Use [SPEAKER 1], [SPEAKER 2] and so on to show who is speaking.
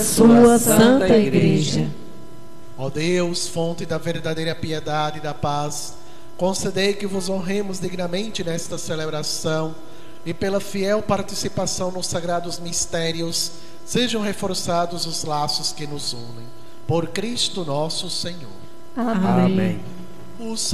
[SPEAKER 1] sua santa Igreja.
[SPEAKER 2] Ó Deus, fonte da verdadeira piedade e da paz, concedei que vos honremos dignamente nesta celebração e pela fiel participação nos sagrados mistérios sejam reforçados os laços que nos unem. Por Cristo nosso Senhor.
[SPEAKER 1] Amém.
[SPEAKER 2] O